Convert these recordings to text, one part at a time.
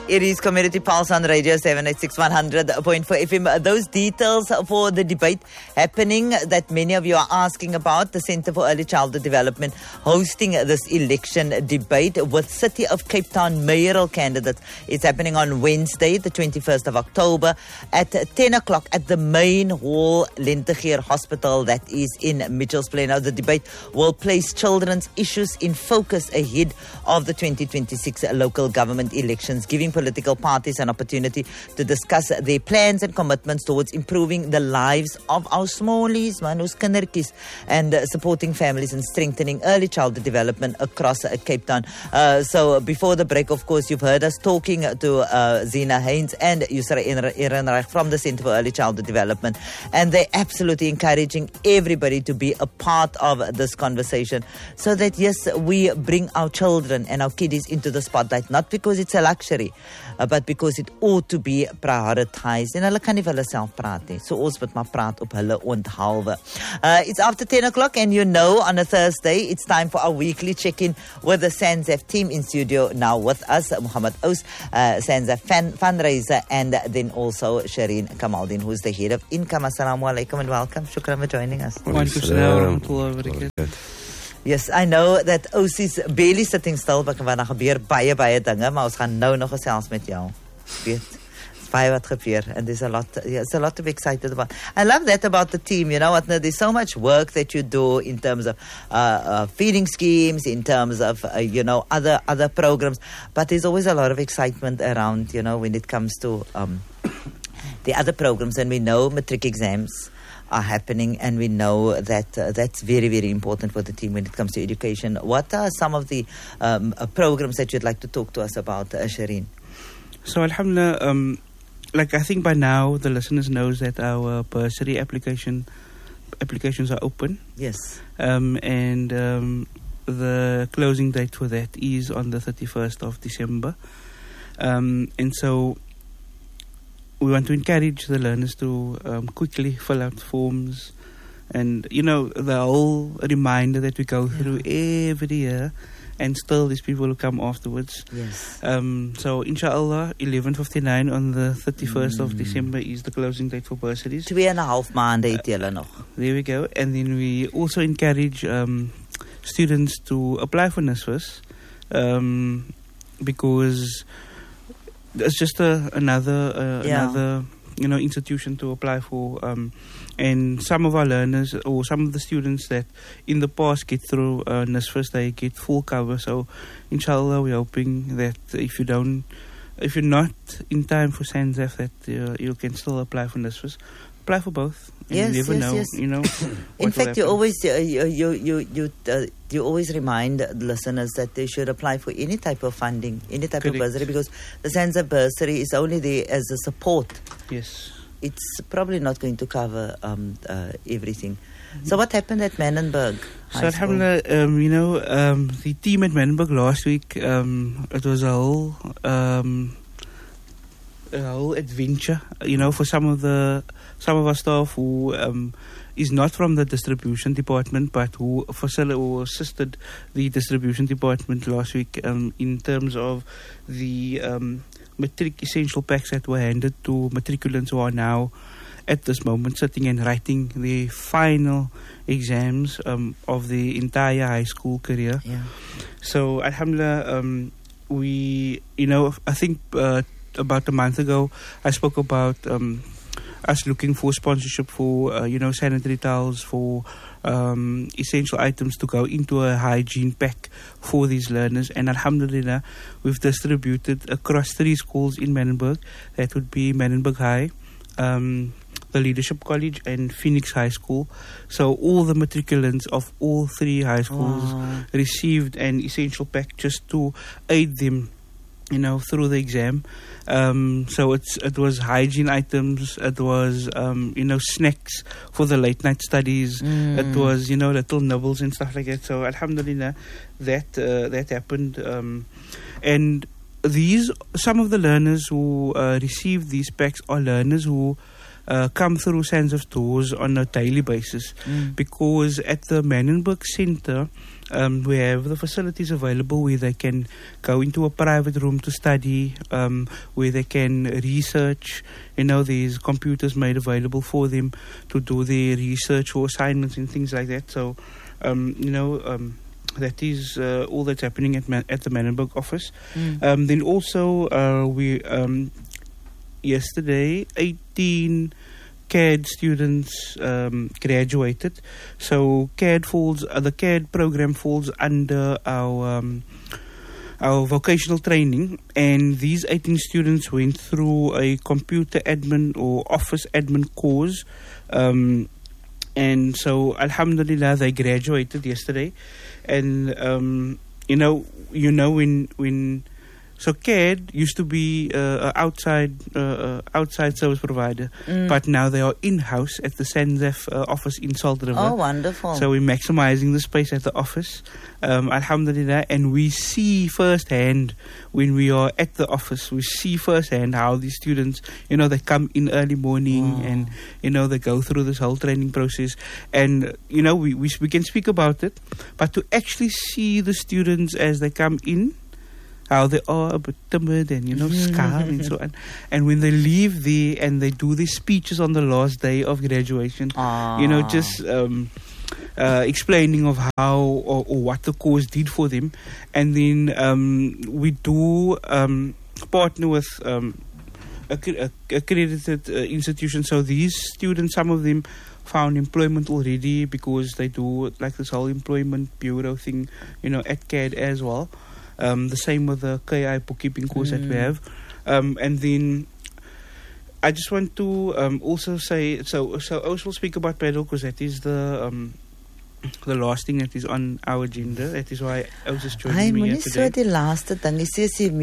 It is Community Pulse on Radio 786-100.4 FM. Those details for the debate happening that many of you are asking about, the Centre for Early Childhood Development hosting this election debate with City of Cape Town mayoral candidates. It's happening on Wednesday, the 21st of October at 10 o'clock at the main hall, Lentegeur Hospital, that is in Mitchells Plain. Now, the debate will place children's issues in focus ahead of the 2026 local government elections, giving political parties an opportunity to discuss their plans and commitments towards improving the lives of our smallies, ons kindertjies, and supporting families and strengthening early childhood development across Cape Town. So before the break, of course, you've heard us talking to Zina Haynes and Yusra Ehrenreich from the Centre for Early Childhood Development, and they're absolutely encouraging everybody to be a part of this conversation so that, yes, we bring our children and our kiddies into the spotlight, not because it's a luxury, but because it ought to be prioritized. En hulle kan nie vir hulle self praat nie. So ons moet maar praat op hulle onthalwe. It's after 10 o'clock, and you know, on a Thursday, it's time for our weekly check-in with the SANZF team in studio now with us, Muhammad Ous, SANZF fundraiser, and then also Shireen Kamaldeen, who's the head of Income. Assalamu alaikum and welcome. Shukran for joining us. Yes, I know that Ous is barely sitting still, want daar gebeur baie dinge, maar ons gaan nou nog gesels met jou. Weet, baie wat gebeur, and there's a lot to be excited about. I love that about the team, you know what, there's so much work that you do in terms of feeding schemes, in terms of, other programs, but there's always a lot of excitement around, when it comes to the other programs, and we know matric exams are happening, and we know that that's very, very important for the team when it comes to education. What are some of the programs that you'd like to talk to us about, Shireen? So, alhamdulillah, I think by now the listeners knows that our bursary applications are open. Yes. And the closing date for that is on the 31st of December. And so we want to encourage the learners to quickly fill out forms, and the whole reminder that we go through every year, and still these people will come afterwards. Yes. So inshallah, 11:59 on the 31st of December is the closing date for bursaries. 2.5 maande het julle nog. There we go. And then we also encourage students to apply for NSFAS, because it's just another institution to apply for, and some of our learners or some of the students that in the past get through NSFAS, they get full cover. So inshallah, we're hoping that if you're not in time for SANZF, that you can still apply for NSFAS. Apply for both. Yes, you never know, yes. In fact, you always remind listeners that they should apply for any type of funding, any type of bursary, because the SANZF bursary is only there as a support. Yes. It's probably not going to cover everything. So what happened at Menenberg High School? The team at Menenberg last week, it was a whole adventure, for some of our staff who is not from the distribution department, but who assisted the distribution department last week in terms of the matric essential packs that were handed to matriculants who are now at this moment sitting and writing the final exams of the entire high school career. Yeah. So alhamdulillah, I think about a month ago I spoke about us looking for sponsorship for sanitary towels, for essential items to go into a hygiene pack for these learners, and alhamdulillah, we've distributed across 3 schools in Menenberg. That would be Menenberg High, the Leadership College, and Phoenix High School. So all the matriculants of all 3 high schools received an essential pack just to aid them through the exam. So it was hygiene items, it was snacks for the late night studies, it was little nibbles and stuff like that. So alhamdulillah, that happened, and some of the learners who received these packs are learners who come through SANZF doors on a daily basis, because at the Menenberg Center We have the facilities available where they can go into a private room to study, where they can research. There's computers made available for them to do their research or assignments and things like that. So, that is all that's happening at the Manenberg office. Then also, we yesterday 18 CAD students graduated. So the CAD program falls under our vocational training, and these 18 students went through a computer admin or office admin course, and so alhamdulillah they graduated yesterday. And when so CAD used to be outside service provider, but now they are in-house at the SANZAF office in Salt River. Oh, wonderful. So we're maximizing the space at the office, alhamdulillah, and we see firsthand when we are at the office, we see firsthand how these students, they come in early morning and, they go through this whole training process, and, we can speak about it, but to actually see the students as they come in, how they are a bit timid and, scared and so on. And when they leave there and they do their speeches on the last day of graduation, just explaining of how or what the course did for them. And then we do partner with accredited institutions. So these students, some of them found employment already because they do like this whole employment bureau thing, at CAD as well. The same with the KI bookkeeping course that we have. And then I just want to also say, so I also speak about paddle because that is the last thing that is on our agenda. That is why I was just joining me here today. Die laaste ding. It's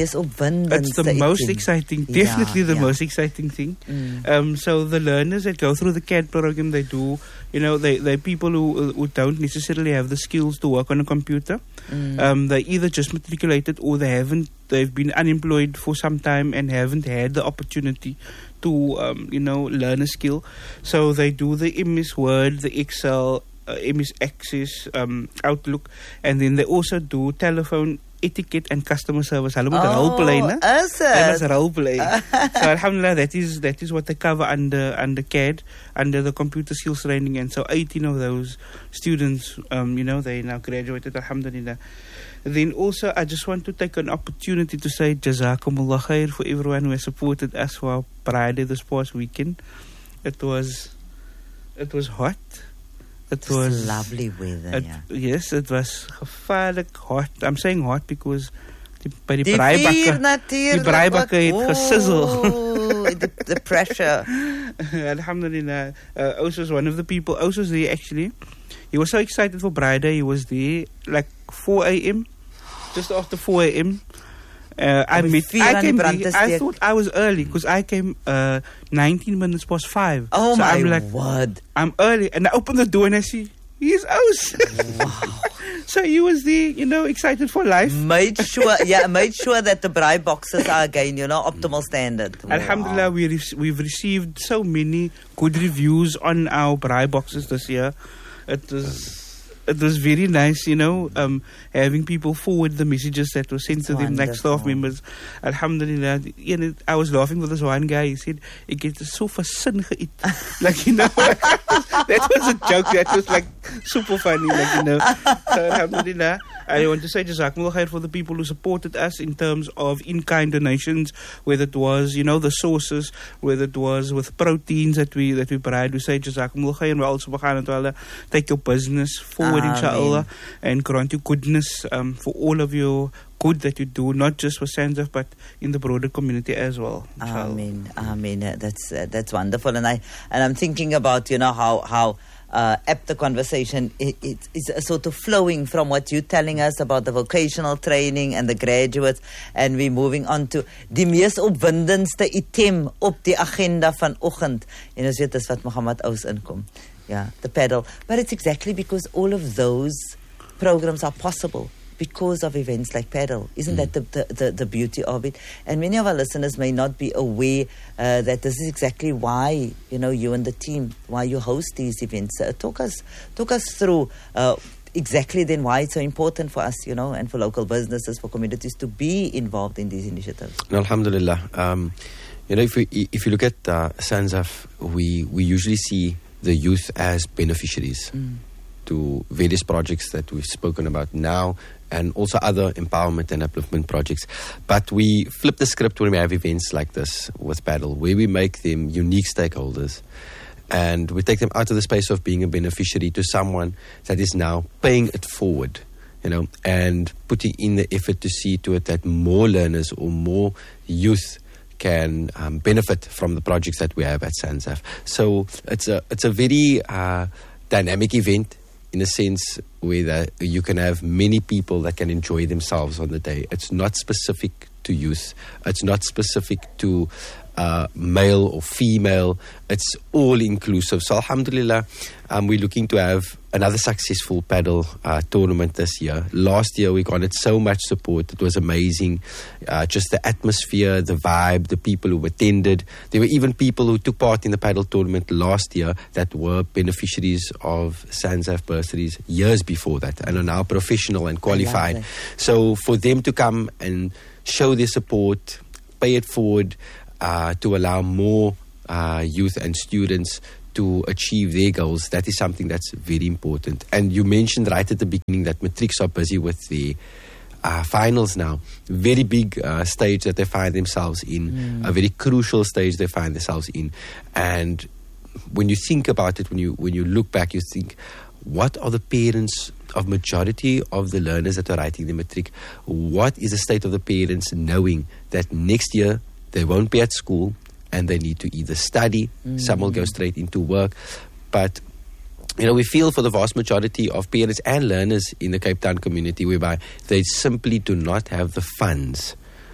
the most exciting, definitely the most exciting thing. So the learners that go through the CAD program, they do, they're people who don't necessarily have the skills to work on a computer. They either just matriculated or they've been unemployed for some time and haven't had the opportunity to, learn a skill. So they do the MS Word, the Excel, MS Access, Outlook, and then they also do telephone etiquette and customer service. Hulle moet role play, né? Hulle role play. So alhamdulillah, that is what they cover under CAD, under the computer skills training. And so 18 of those students, they now graduated, alhamdulillah. Then also, I just want to take an opportunity to say Jazakumullah khair for everyone who has supported us for our Pride Day this past weekend. It was hot. It was lovely weather, Yes, it was gevaarlik hot. I'm saying hot because by die braaibakke het gesizzle. The pressure. Alhamdulillah. Ous was one of the people. Ous was there actually. He was so excited for Braai Day. He was there like 4 a.m. Just after 4 a.m. I thought I was early because I came 19 minutes past 5. Oh, so my word. I'm early. And I opened the door and I see, he's Ous. Wow. So he was there, excited for life. Made sure that the braai boxes are again, optimal standard. Wow. Alhamdulillah, we've received so many good reviews on our braai boxes this year. It was very nice, having people forward the messages that were sent to them, like staff members. Alhamdulillah. I was laughing with this one guy. He said, "Ek het so versin geëet." That was a joke. That was like super funny. So alhamdulillah. I want to say Jazakumullah khair for the people who supported us in terms of in-kind donations, whether it was, the sources, whether it was with proteins that we provide. We say Jazakumullah khair, and we also subhanahu wa ta'ala take your business forward, inshallah, and grant you goodness for all of your good that you do, not just for SANZAF, but in the broader community as well. Ameen. That's wonderful. And I'm thinking about, how apt the conversation is sort of flowing from what you're telling us about the vocational training and the graduates, and we're moving on to die mees opwindendste item op die agenda vanoggend. En ons weet dis wat Mohammed Ous inkom. The paddle. But it's exactly because all of those programs are possible because of events like paddle. Isn't that the beauty of it? And many of our listeners may not be aware that this is exactly why, you and the team, why you host these events. Talk us through exactly then why it's so important for us, and for local businesses, for communities to be involved in these initiatives. Alhamdulillah. If you look at SANZAF, we usually see the youth as beneficiaries to various projects that we've spoken about now, and also other empowerment and upliftment projects. But we flip the script when we have events like this with Paddle, where we make them unique stakeholders. And we take them out of the space of being a beneficiary to someone that is now paying it forward, and putting in the effort to see to it that more learners or more youth can benefit from the projects that we have at SANZAF. So it's a very dynamic event, in a sense where you can have many people that can enjoy themselves on the day. It's not specific to youth. It's not specific to male or female. It's all inclusive. So alhamdulillah, we're looking to have another successful paddle tournament this year. Last year we garnered so much support. It was amazing. Just the atmosphere, the vibe, the people who attended. There were even people who took part in the paddle tournament last year that were beneficiaries of SANZAF bursaries years before that and are now professional and qualified. So for them to come and show their support, pay it forward, to allow more youth and students to achieve their goals, that is something that's very important. And you mentioned right at the beginning that matrics are busy with the finals now. Very big stage that they find themselves in, a very crucial stage they find themselves in. And when you think about it, when you look back, you think, what are the parents of majority of the learners that are writing the matric? What is the state of the parents knowing that next year they won't be at school and they need to either study, some will go straight into work. But, we feel for the vast majority of parents and learners in the Cape Town community whereby they simply do not have the funds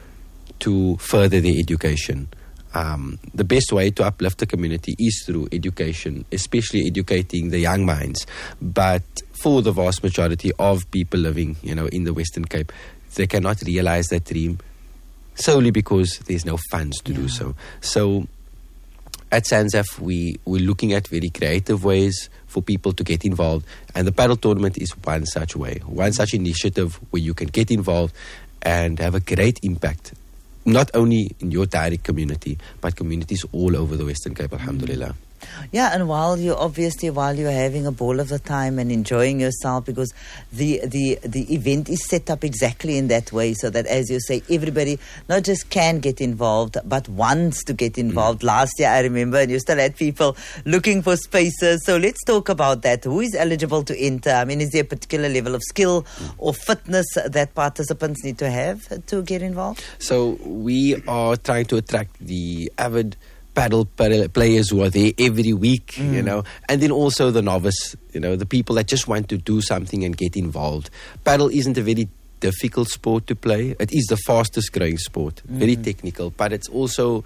to further their education. The best way to uplift the community is through education, especially educating the young minds. But for the vast majority of people living, in the Western Cape, they cannot realize that dream solely because there's no funds to do so. So at SANZAF, we're looking at very creative ways for people to get involved. And the paddle tournament is one such way, one such initiative where you can get involved and have a great impact, not only in your direct community, but communities all over the Western Cape, alhamdulillah. Yeah, and while you're having a ball of the time and enjoying yourself, because the event is set up exactly in that way, so that, as you say, everybody not just can get involved, but wants to get involved. Last year, I remember, and you still had people looking for spaces. So let's talk about that. Who is eligible to enter? I mean, is there a particular level of skill or fitness that participants need to have to get involved? So we are trying to attract the avid paddle players who are there every week, and then also the novice, the people that just want to do something and get involved. Paddle isn't a very difficult sport to play. It is the fastest growing sport, very technical, but it's also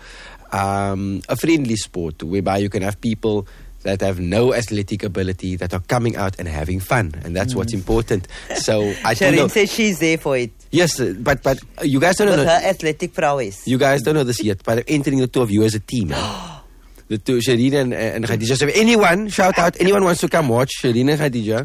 a friendly sport whereby you can have people that have no athletic ability that are coming out and having fun, and that's what's important. So I don't know. Shireen says she's there for it. Yes, but you guys don't know. With her athletic prowess. You guys don't know this yet, but I'm entering the two of you as a team. The two, Shireen and Khadija. So if anyone, shout out, anyone wants to come watch Shireen and Khadija.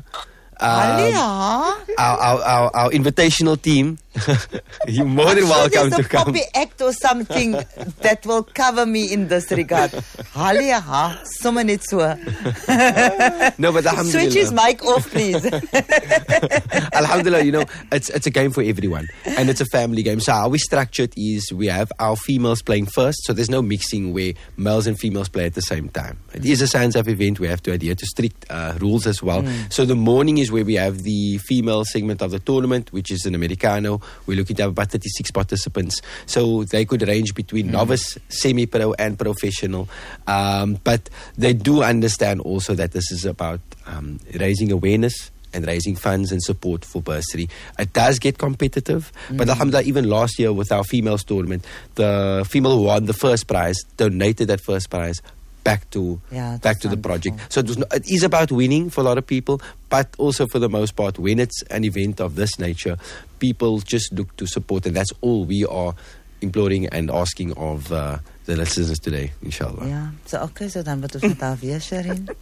Our invitational team, you're more than welcome to come. There's a copy act or something that will cover me in this regard. Halia, someone so. No, but alhamdulillah. Switch his mic off, please. Alhamdulillah, it's a game for everyone, and it's a family game. So how we structure it is we have our females playing first, so there's no mixing where males and females play at the same time. It is a SANZAF event. We have to adhere to strict rules as well. So the morning is where we have the female segment of the tournament, which is an Americano. We're looking to have about 36 participants. So they could range between novice, semi-pro and professional. But they do understand also that this is about raising awareness and raising funds and support for bursary. It does get competitive, but alhamdulillah, even last year with our females tournament, the female who won the first prize donated that first prize back to the project. So it is about winning for a lot of people, but also for the most part, when it's an event of this nature, people just look to support, and that's all we are imploring and asking of the listeners today, inshallah. Yeah. So okay, so dan wat ons met haar weer, Shireen.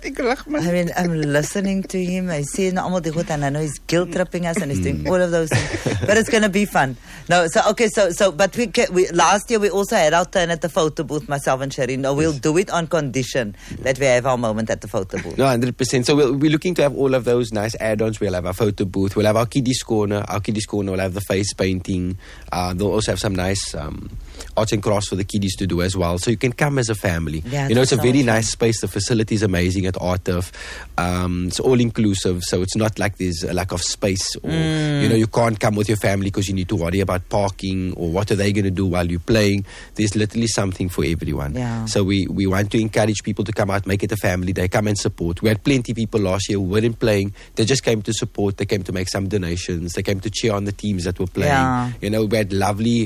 I mean, I'm listening to him. I see almal die goed, and I know he's guilt tripping us, and he's doing all of those things. But it's going to be fun. No, so okay, but we last year we also had our turn at the photo booth, myself and Shireen. No, we'll do it on condition that we have our moment at the photo booth. No, 100%. So we're looking to have all of those nice add-ons. We'll have our photo booth. We'll have our kiddies corner. Our kiddies corner will have the face painting. They'll also have some nice arts and crafts for the kiddies to do as well. So you can come as a family. Yeah, it's a very nice space. The facility is amazing at Art Turf. It's all inclusive, so it's not like there's a lack of space or you can't come with your family because you need to worry about parking or what are they going to do while you're playing. There's literally something for everyone. Yeah. So we want to encourage people to come out, make it a family. They come and support. We had plenty of people last year who weren't playing. They just came to support. They came to make some donations. They came to cheer on the teams that were playing. Yeah. We had lovely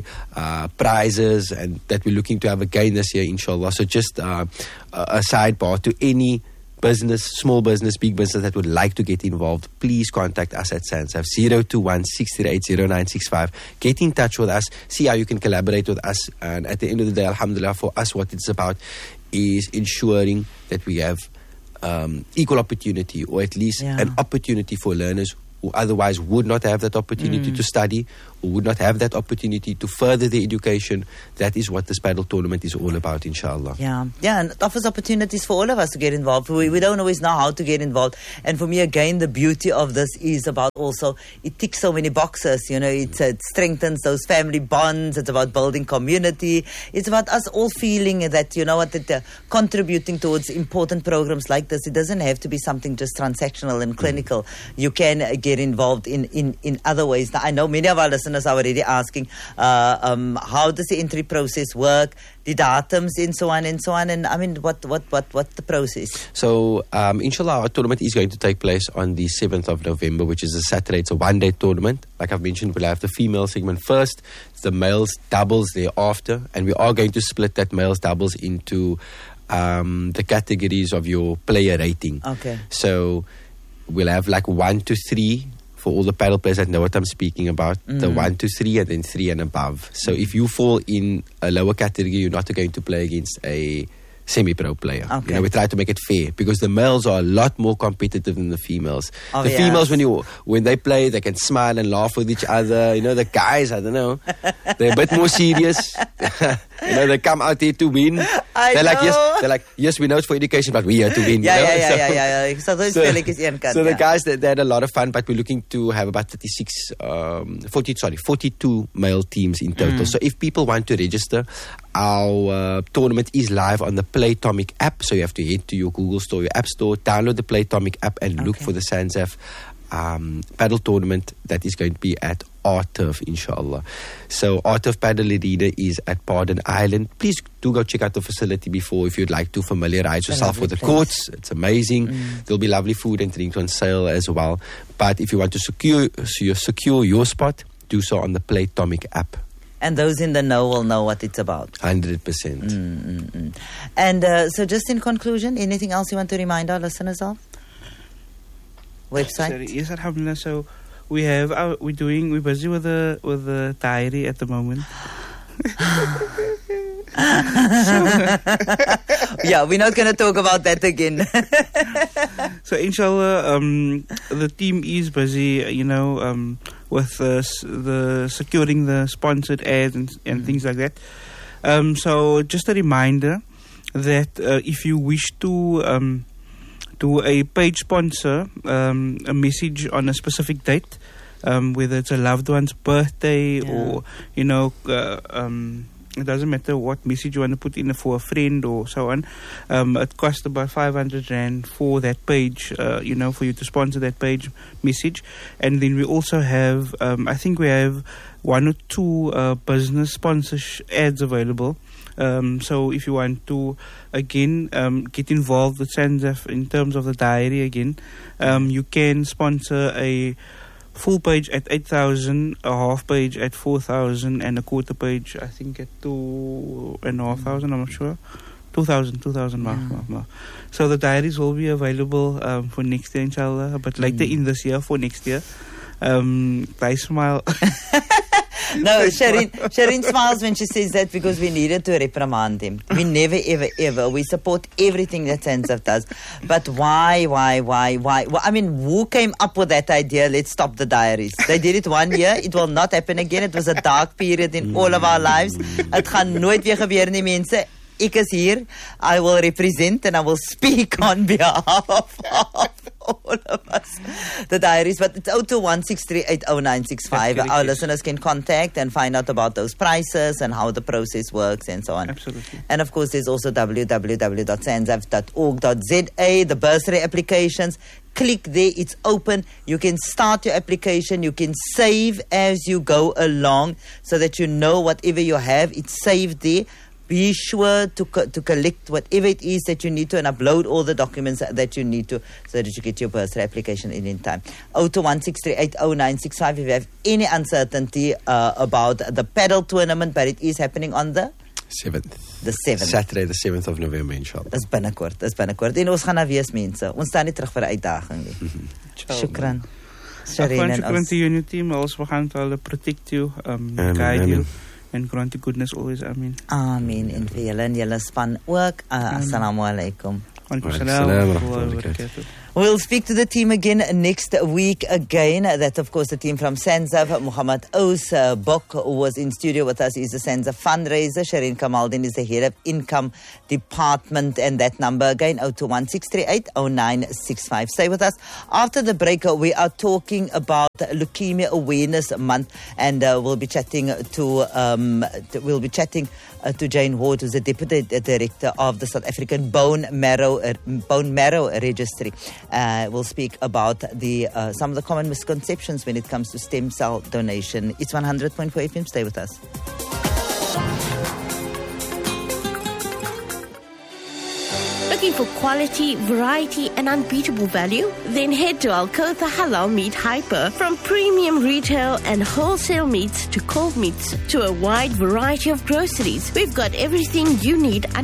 prizes and that we're looking to have again this year, inshallah. So just a sidebar to any business, small business, big business that would like to get involved, please contact us at SANZAF 021-638-0965. Get in touch with us, see how you can collaborate with us, and at the end of the day, alhamdulillah, for us what it's about is ensuring that we have equal opportunity, or at least an opportunity for learners who otherwise would not have that opportunity to study, or would not have that opportunity to further their education. That is what this paddle tournament is all about, inshallah. Yeah, and it offers opportunities for all of us to get involved. We don't always know how to get involved. And for me, again, the beauty of this is about also, it ticks so many boxes. It strengthens those family bonds. It's about building community. It's about us all feeling that, that contributing towards important programs like this. It doesn't have to be something just transactional and clinical. You can get involved in other ways. Now, I know many of our listeners are already asking, how does the entry process work, the datums, and so on. And I mean, what's the process? So, inshallah, our tournament is going to take place on the 7th of November, which is a Saturday. It's a one-day tournament. Like I've mentioned, we'll have the female segment first, the males doubles thereafter, and we are going to split that males doubles into the categories of your player rating. Okay. So we'll have like 1 to 3 for all the paddle players that know what I'm speaking about. The 1 to 3 and then 3 and above. So if you fall in a lower category, you're not going to play against a semi-pro player. Okay. We try to make it fair because the males are a lot more competitive than the females. Oh, the females, when they play, they can smile and laugh with each other. The guys, I don't know, they're a bit more serious. They come out here to win. They're like, yes, we know it's for education, but we're here to win. Yeah. So those So the guys, they had a lot of fun, but we're looking to have about 42 male teams in total. So if people want to register, our tournament is live on the Playtomic app. So you have to head to your Google Store, your App Store, download the Playtomic app and look for the SANZAF paddle tournament that is going to be at Art Turf, inshallah. So Art Turf Paddle Arena is at Pardon Island. Please do go check out the facility before if you'd like to familiarize yourself with the courts. It's amazing. There'll be lovely food and drinks on sale as well. But if you want to secure your spot, do so on the Playtomic app. And those in the know will know what it's about. 100%. And so just in conclusion, anything else you want to remind our listeners of? Website? Yes, alhamdulillah. So we're busy with the diary at the moment. Yeah, we're not going to talk about that again. So inshallah, the team is busy, with the securing the sponsored ads and things like that. So just a reminder that if you wish to do a page sponsor, a message on a specific date, whether it's a loved one's birthday or it doesn't matter what message you want to put in for a friend or so on. It costs about 500 Rand for that page, for you to sponsor that page message. And then we also have, I think we have 1 or 2 business sponsorship ads available. So if you want to, again, get involved with SANZAF in terms of the diary again, you can sponsor a full page at 8,000, a half page at 4,000, and a quarter page, I think, at 2,500, I'm not sure. 2,000 mark. So the diaries will be available for next year, inshallah, but later in this year for next year. I smile. No, Shireen smiles when she says that because we needed to reprimand him. We never, ever, ever. We support everything that Sanzaf does. But why? I mean, who came up with that idea? Let's stop the diaries. They did it 1 year. It will not happen again. It was a dark period in all of our lives. Het gaan nooit weer gebeuren, nie mense. Ek is hier. I will represent and I will speak on behalf of all of us. The diaries, but it's 0216380965. Our listeners can contact and find out about those prices and how the process works and so on. Absolutely. And of course, there's also www.sanzaf.org.za, the bursary applications. Click there, it's open. You can start your application. You can save as you go along so that you know whatever you have, it's saved there. Be sure to collect whatever it is that you need to and upload all the documents that you need to so that you get your bursary application in time. 0216380965 if you have any uncertainty about the paddle tournament, but it is happening on the 7th. The 7th. Saturday the 7th of November, inshallah. Dis binnekort. En ons gaan nou wees, mense. Ons staan nie terug vir 'n uitdaging nie. Shukran. Shukran to you team. Also, we gaan to protect you, guide you. And grant the goodness always, Amen. Amen. En vir julle en julle span ook. Assalamu alaikum. We'll speak to the team again next week again. That, of course, the team from Sanzaf. Muhammad Ous Bok, who was in studio with us, is the Sanzaf fundraiser. Shireen Kamaldeen is the head of income department. And that number again, 0216380965. Stay with us. After the break, we are talking about Leukemia Awareness Month, and we'll be chatting to Jane Ward, who's the deputy director of the South African Bone Marrow Registry. We'll speak about some of the common misconceptions when it comes to stem cell donation. It's 100.4 FM. Stay with us. Looking for quality, variety, and unbeatable value? Then head to Al-Kotha Halal Meat Hyper. From premium retail and wholesale meats to cold meats to a wide variety of groceries, we've got everything you need